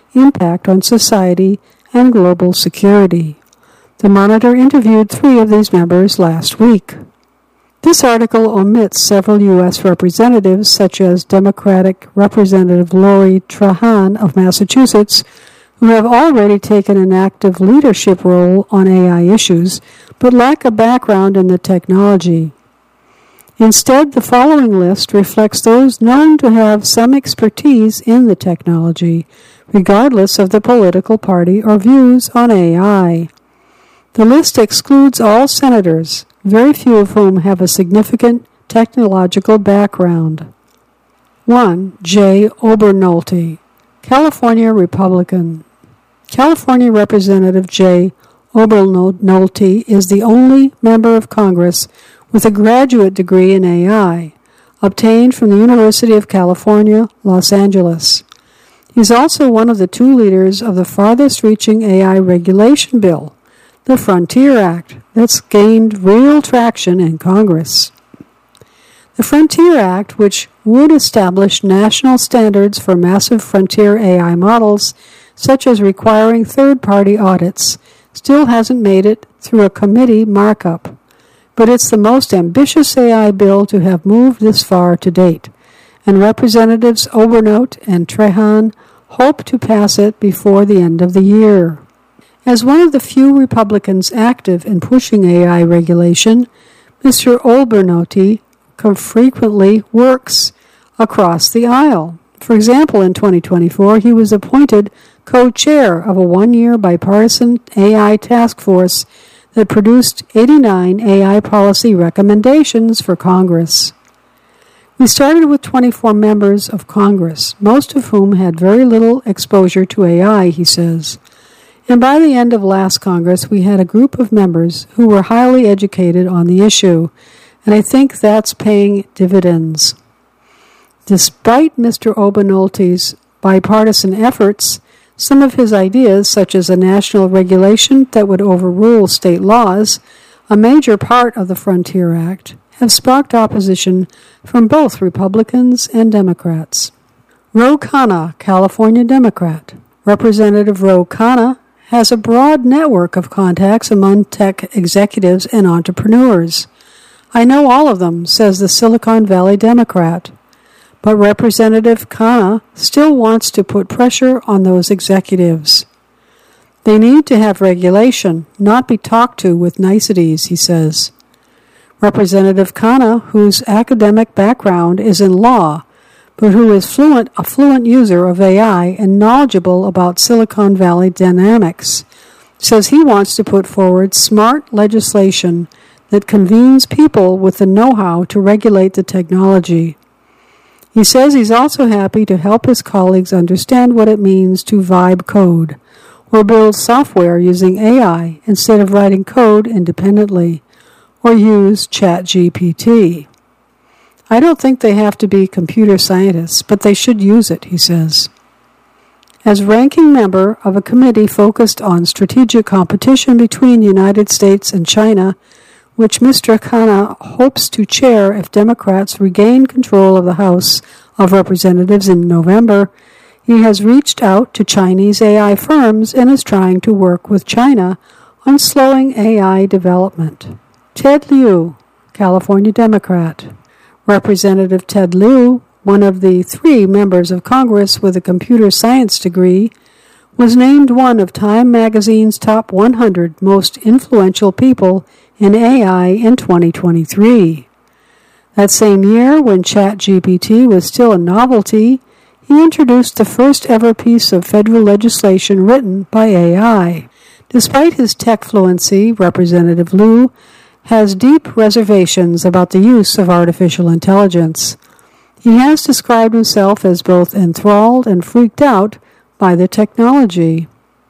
impact on society and global security. The Monitor interviewed 3 of these members last week. This article omits several U.S. representatives, such as Democratic Representative Lori Trahan of Massachusetts, who have already taken an active leadership role on AI issues, but lack a background in the technology. Instead, the following list reflects those known to have some expertise in the technology, regardless of the political party or views on AI. The list excludes all senators, very few of whom have a significant technological background. 1. Jay Obernolte, California Republican. California Representative Jay Obernolte is the only member of Congress with a graduate degree in AI, obtained from the University of California, Los Angeles. He's also one of the 2 leaders of the farthest-reaching AI regulation bill, the Frontier Act, that's gained real traction in Congress. The Frontier Act, which would establish national standards for massive frontier AI models, such as requiring third-party audits, still hasn't made it through a committee markup. But it's the most ambitious AI bill to have moved this far to date, and Representatives Obernolte and Trahan hope to pass it before the end of the year. As one of the few Republicans active in pushing AI regulation, Mr. Obernolte frequently works across the aisle. For example, in 2024, he was appointed co-chair of a 1-year bipartisan AI task force that produced 89 AI policy recommendations for Congress. We started with 24 members of Congress, most of whom had very little exposure to AI, he says. And by the end of last Congress, we had a group of members who were highly educated on the issue, and I think that's paying dividends. Despite Mr. Obernolte's bipartisan efforts, some of his ideas, such as a national regulation that would overrule state laws, a major part of the Frontier Act, have sparked opposition from both Republicans and Democrats. Ro Khanna, California Democrat. Representative Ro Khanna has a broad network of contacts among tech executives and entrepreneurs. I know all of them, says the Silicon Valley Democrat. But Representative Khanna still wants to put pressure on those executives. They need to have regulation, not be talked to with niceties, he says. Representative Khanna, whose academic background is in law, but who is a fluent user of AI and knowledgeable about Silicon Valley dynamics, says he wants to put forward smart legislation that convenes people with the know-how to regulate the technology. He says he's also happy to help his colleagues understand what it means to vibe code, or build software using AI instead of writing code independently, or use ChatGPT. I don't think they have to be computer scientists, but they should use it, he says. As ranking member of a committee focused on strategic competition between the United States and China, which Mr. Khanna hopes to chair if Democrats regain control of the House of Representatives in November, he has reached out to Chinese AI firms and is trying to work with China on slowing AI development. Ted Lieu, California Democrat. Representative Ted Lieu, one of the 3 members of Congress with a computer science degree, was named one of Time magazine's top 100 most influential people in AI in 2023. That same year, when ChatGPT was still a novelty, he introduced the first ever piece of federal legislation written by AI. Despite his tech fluency, Representative Lieu has deep reservations about the use of artificial intelligence. He has described himself as both enthralled and freaked out by the technology.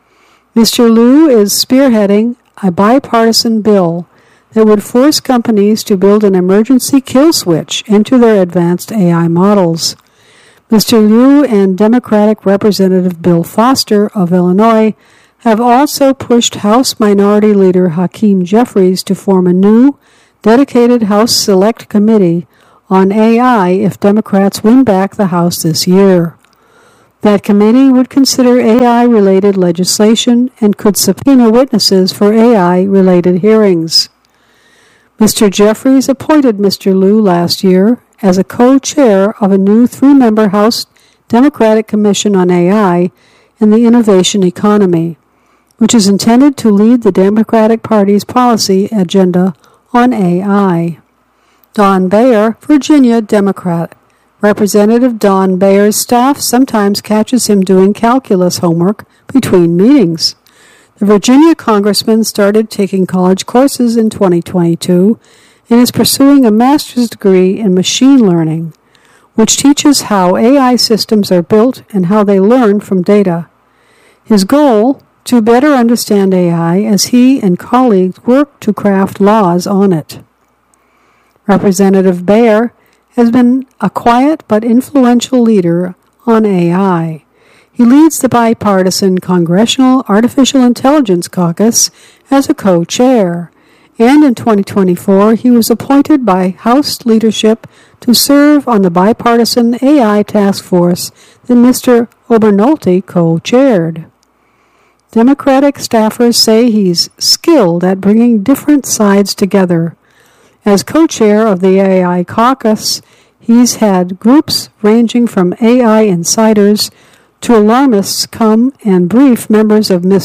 Mr. Lieu is spearheading a bipartisan bill that would force companies to build an emergency kill switch into their advanced AI models. Mr. Lieu and Democratic Representative Bill Foster of Illinois have also pushed House Minority Leader Hakeem Jeffries to form a new, dedicated House Select Committee on AI if Democrats win back the House this year. That committee would consider AI-related legislation and could subpoena witnesses for AI-related hearings. Mr. Jeffries appointed Mr. Liu last year as a co-chair of a new 3-member House Democratic Commission on AI and the Innovation Economy, which is intended to lead the Democratic Party's policy agenda on AI. Don Beyer, Virginia Democrat. Representative Don Beyer's staff sometimes catches him doing calculus homework between meetings. The Virginia congressman started taking college courses in 2022 and is pursuing a master's degree in machine learning, which teaches how AI systems are built and how they learn from data. His goal, to better understand AI as he and colleagues work to craft laws on it. Representative Beyer has been a quiet but influential leader on AI. He leads the bipartisan Congressional Artificial Intelligence Caucus as a co-chair, and in 2024 he was appointed by House leadership to serve on the bipartisan AI task force that Mr. Obernolte co-chaired. Democratic staffers say he's skilled at bringing different sides together. As co-chair of the AI caucus, he's had groups ranging from AI insiders to alarmists come and brief members.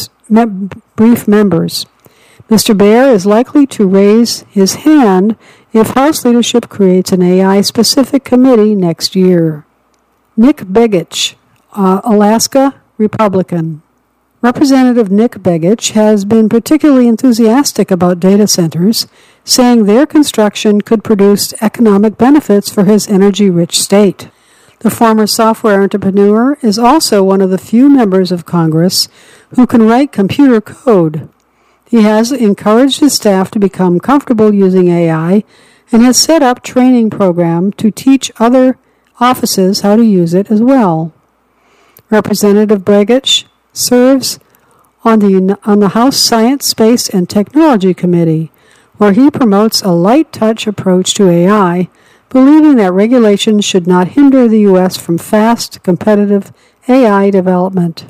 Mr. Beyer is likely to raise his hand if House leadership creates an AI-specific committee next year. Nick Begich, Alaska Republican. Representative Nick Begich has been particularly enthusiastic about data centers, saying their construction could produce economic benefits for his energy-rich state. The former software entrepreneur is also one of the few members of Congress who can write computer code. He has encouraged his staff to become comfortable using AI and has set up a training program to teach other offices how to use it as well. Representative Begich serves on the House Science, Space, and Technology Committee, where he promotes a light-touch approach to AI, believing that regulations should not hinder the U.S. from fast, competitive AI development.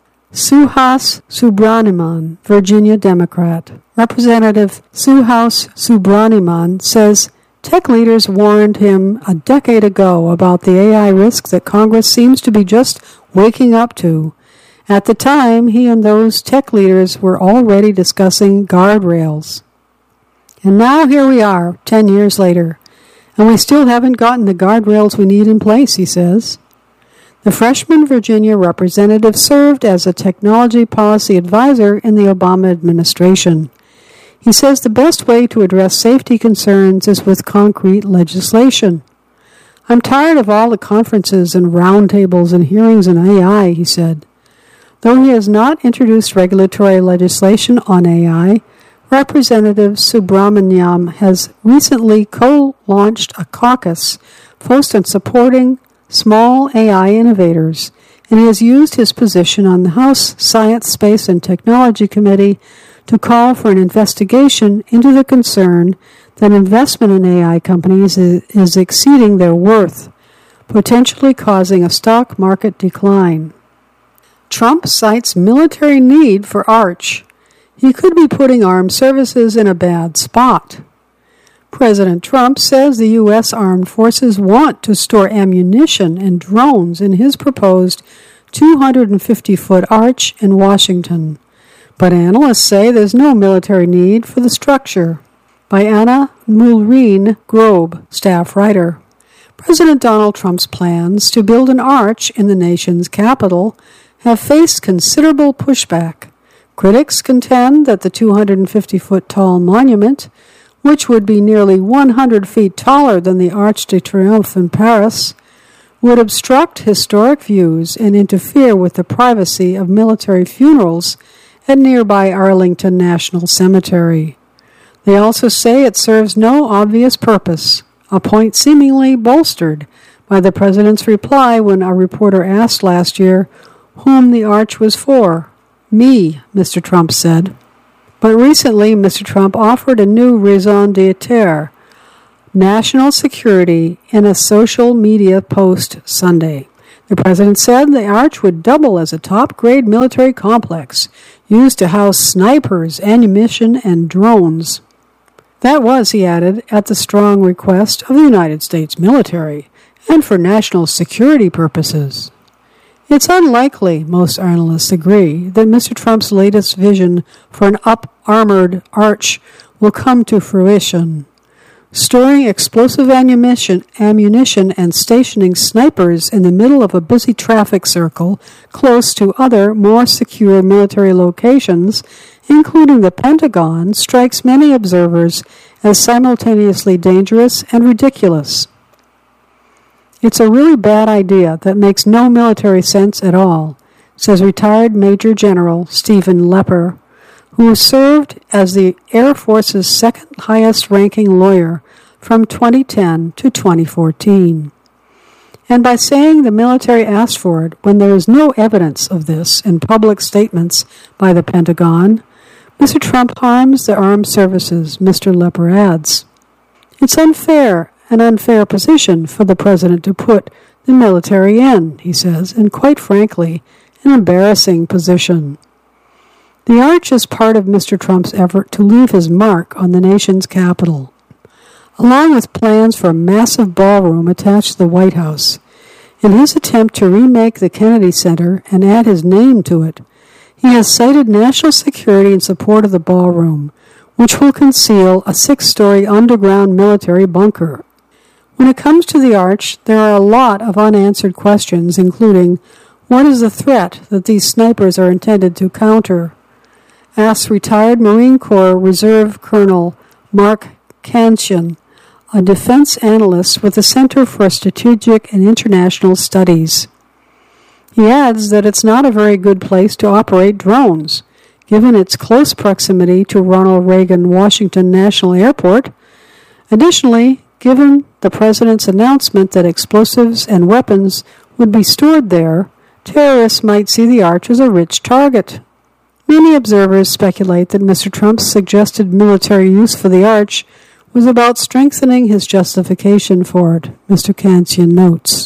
Suhas Subramanian, Virginia Democrat. Representative Suhas Subramanian says tech leaders warned him a decade ago about the AI risks that Congress seems to be just waking up to. At the time, he and those tech leaders were already discussing guardrails. And now here we are, 10 years later, and we still haven't gotten the guardrails we need in place, he says. The freshman Virginia representative served as a technology policy advisor in the Obama administration. He says the best way to address safety concerns is with concrete legislation. I'm tired of all the conferences and roundtables and hearings on AI, he said. Though he has not introduced regulatory legislation on AI, Representative Subramanian has recently co-launched a caucus focused on supporting small AI innovators, and he has used his position on the House Science, Space, and Technology Committee to call for an investigation into the concern that investment in AI companies is exceeding their worth, potentially causing a stock market decline. Trump cites military need for Arch. He could be putting armed services in a bad spot. President Trump says the U.S. Armed Forces want to store ammunition and drones in his proposed 250-foot Arch in Washington. But analysts say there's no military need for the structure. By Anna Mulreen Grobe, staff writer. President Donald Trump's plans to build an arch in the nation's capital have faced considerable pushback. Critics contend that the 250-foot tall monument, which would be nearly 100 feet taller than the Arc de Triomphe in Paris, would obstruct historic views and interfere with the privacy of military funerals at nearby Arlington National Cemetery. They also say it serves no obvious purpose, a point seemingly bolstered by the president's reply when a reporter asked last year whom the arch was for. Me, Mr. Trump said. But recently, Mr. Trump offered a new raison d'etre, national security, in a social media post Sunday. The president said the Arch would double as a top-grade military complex used to house snipers, ammunition, and drones. That was, he added, at the strong request of the United States military and for national security purposes. It's unlikely, most analysts agree, that Mr. Trump's latest vision for an up-armored Arch will come to fruition. Storing explosive ammunition and stationing snipers in the middle of a busy traffic circle close to other, more secure military locations, including the Pentagon, strikes many observers as simultaneously dangerous and ridiculous. It's a really bad idea that makes no military sense at all, says retired Major General Stephen Lepper, who served as the Air Force's second highest-ranking lawyer from 2010 to 2014. And by saying the military asked for it when there is no evidence of this in public statements by the Pentagon, Mr. Trump harms the armed services, Mr. Lepper adds. It's an unfair position for the president to put the military in, he says, and quite frankly, an embarrassing position. The Arch is part of Mr. Trump's effort to leave his mark on the nation's capital, along with plans for a massive ballroom attached to the White House. In his attempt to remake the Kennedy Center and add his name to it, he has cited national security in support of the ballroom, which will conceal a 6-story underground military bunker. When it comes to the Arch, there are a lot of unanswered questions, including, what is the threat that these snipers are intended to counter? Asks retired Marine Corps Reserve Colonel Mark Cancian, a defense analyst with the Center for Strategic and International Studies. He adds that it's not a very good place to operate drones, given its close proximity to Ronald Reagan Washington National Airport. Additionally, given the president's announcement that explosives and weapons would be stored there, terrorists might see the Arch as a rich target. Many observers speculate that Mr. Trump's suggested military use for the Arch was about strengthening his justification for it, Mr. Cancian notes.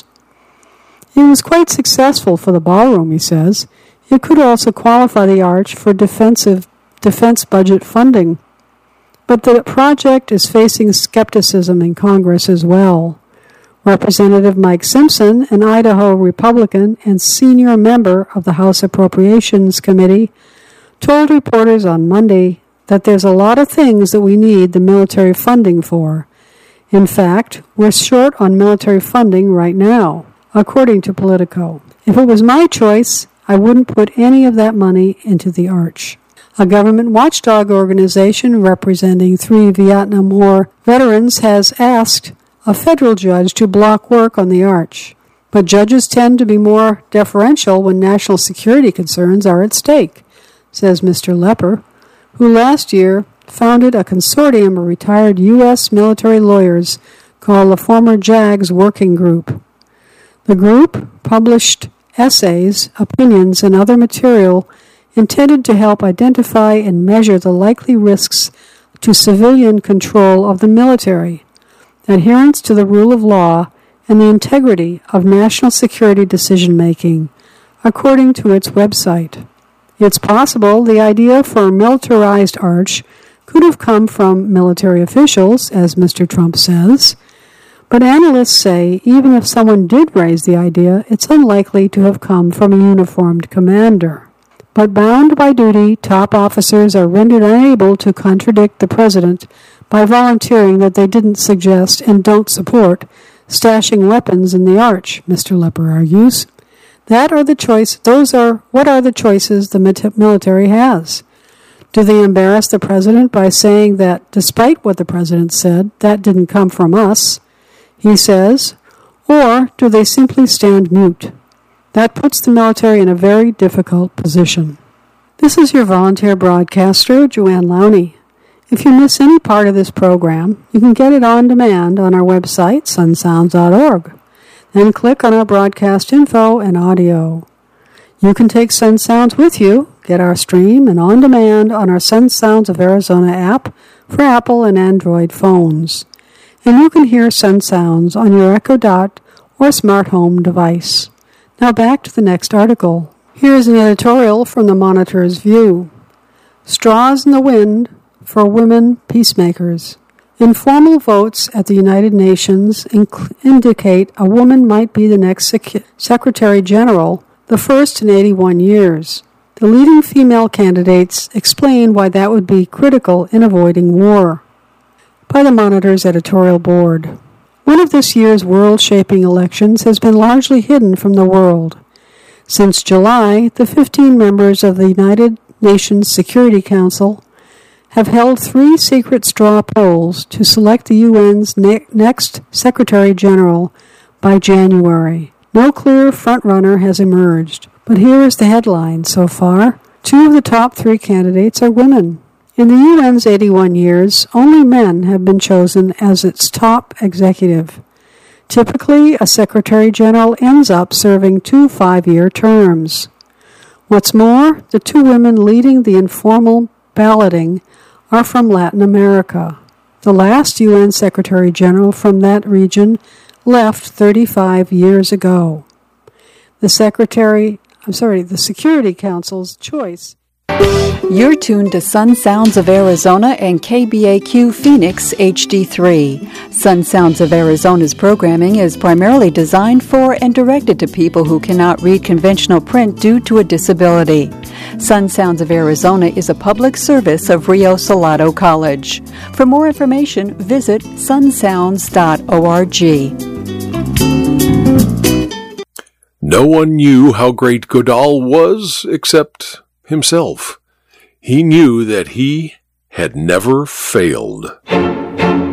It was quite successful for the ballroom, he says. It could also qualify the Arch for defense budget funding. But the project is facing skepticism in Congress as well. Representative Mike Simpson, an Idaho Republican and senior member of the House Appropriations Committee, told reporters on Monday that there's a lot of things that we need the military funding for. In fact, we're short on military funding right now, according to Politico. If it was my choice, I wouldn't put any of that money into the Arch. A government watchdog organization representing 3 Vietnam War veterans has asked a federal judge to block work on the Arch. But judges tend to be more deferential when national security concerns are at stake, says Mr. Lepper, who last year founded a consortium of retired U.S. military lawyers called the Former JAGS Working Group. The group published essays, opinions, and other material intended to help identify and measure the likely risks to civilian control of the military, adherence to the rule of law, and the integrity of national security decision-making, according to its website. It's possible the idea for a militarized Arch could have come from military officials, as Mr. Trump says, but analysts say even if someone did raise the idea, it's unlikely to have come from a uniformed commander. But bound by duty, top officers are rendered unable to contradict the president by volunteering that they didn't suggest and don't support stashing weapons in the Arch, Mr. Lepper argues. What are the choices the military has? Do they embarrass the president by saying that, despite what the president said, that didn't come from us, he says, or do they simply stand mute? That puts the military in a very difficult position. This is your volunteer broadcaster, Joanne Lowney. If you miss any part of this program, you can get it on demand on our website, sunsounds.org. Then click on our broadcast info and audio. You can take Sun Sounds with you, get our stream, and on demand on our Sun Sounds of Arizona app for Apple and Android phones. And you can hear Sun Sounds on your Echo Dot or smart home device. Now back to the next article. Here is an editorial from the Monitor's View. Straws in the Wind for Women Peacemakers. Informal votes at the United Nations indicate a woman might be the next Secretary General, the first in 81 years. The leading female candidates explain why that would be critical in avoiding war. By the Monitor's editorial board. One of this year's world-shaping elections has been largely hidden from the world. Since July, the 15 members of the United Nations Security Council have held 3 secret straw polls to select the UN's next Secretary General by January. No clear frontrunner has emerged, but here is the headline so far. 2 of the top 3 candidates are women. In the UN's 81 years, only men have been chosen as its top executive. Typically, a Secretary General ends up serving 2 5-year terms. What's more, the 2 women leading the informal balloting are from Latin America. The last UN Secretary General from that region left 35 years ago. The Security Council's choice. You're tuned to Sun Sounds of Arizona and KBAQ Phoenix HD3. Sun Sounds of Arizona's programming is primarily designed for and directed to people who cannot read conventional print due to a disability. Sun Sounds of Arizona is a public service of Rio Salado College. For more information, visit sunsounds.org. No one knew how great Godal was except himself. He knew that he had never failed.